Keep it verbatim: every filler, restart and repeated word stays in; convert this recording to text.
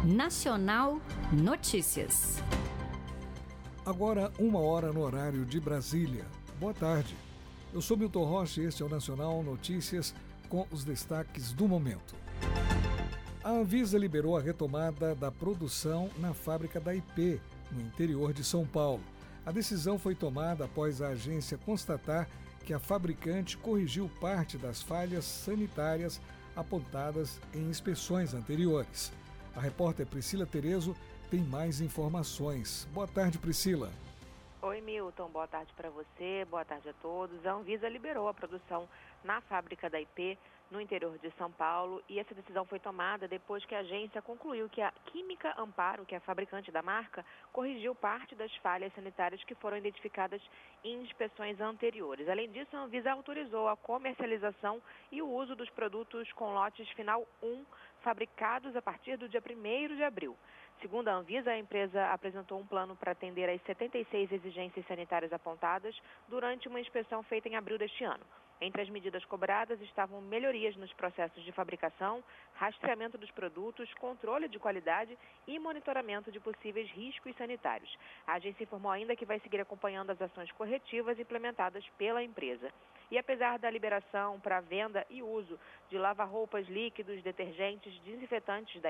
Nacional Notícias. Agora, uma hora no horário de Brasília. Boa tarde. Eu sou Milton Rocha e este é o Nacional Notícias com os destaques do momento. A Anvisa liberou a retomada da produção na fábrica da I P, no interior de São Paulo. A decisão foi tomada após a agência constatar que a fabricante corrigiu parte das falhas sanitárias apontadas em inspeções anteriores. A repórter Priscila Terezo tem mais informações. Boa tarde, Priscila. Oi, Milton. Boa tarde para você, boa tarde a todos. A Anvisa liberou a produção na fábrica da I P, no interior de São Paulo, e essa decisão foi tomada depois que a agência concluiu que a Química Amparo, que é a fabricante da marca, corrigiu parte das falhas sanitárias que foram identificadas em inspeções anteriores. Além disso, a Anvisa autorizou a comercialização e o uso dos produtos com lotes final um, fabricados a partir do dia primeiro de abril. Segundo a Anvisa, a empresa apresentou um plano para atender às setenta e seis exigências sanitárias apontadas durante uma inspeção feita em abril deste ano. Entre as medidas cobradas estavam melhorias nos processos de fabricação, rastreamento dos produtos, controle de qualidade e monitoramento de possíveis riscos sanitários. A agência informou ainda que vai seguir acompanhando as ações corretivas implementadas pela empresa. E apesar da liberação para venda e uso de lava-roupas líquidos, detergentes, desinfetantes da